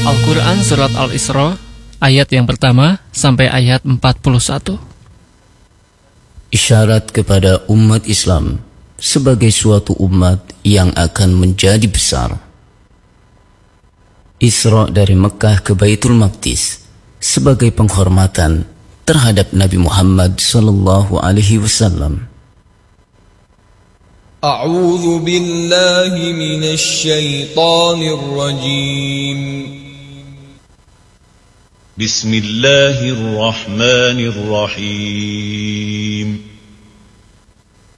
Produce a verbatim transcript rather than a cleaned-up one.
Al-Quran Surat Al-Isra, ayat yang pertama sampai ayat empat puluh satu. Isyarat kepada umat Islam sebagai suatu umat yang akan menjadi besar. Isra dari Mekah ke Baitul Maqdis sebagai penghormatan terhadap Nabi Muhammad sallallahu alaihi wasallam. A'udzu billahi minasy syaithanir rajim. Bismillahirrahmanirrahim.